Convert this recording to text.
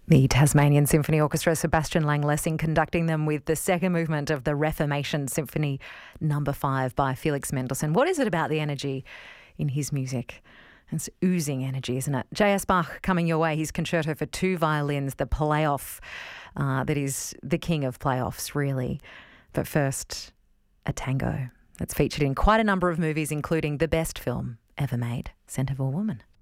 The Tasmanian Symphony Orchestra, Sebastian Lang-Lessing, conducting them with the second movement of the Reformation Symphony No. 5 by Felix Mendelssohn. What is it about the energy in his music? It's oozing energy, isn't it? J.S. Bach coming your way, his concerto for two violins, the playoff that is the king of playoffs, really. But first, a tango that's featured in quite a number of movies, including the best film ever made, Scent of a Woman.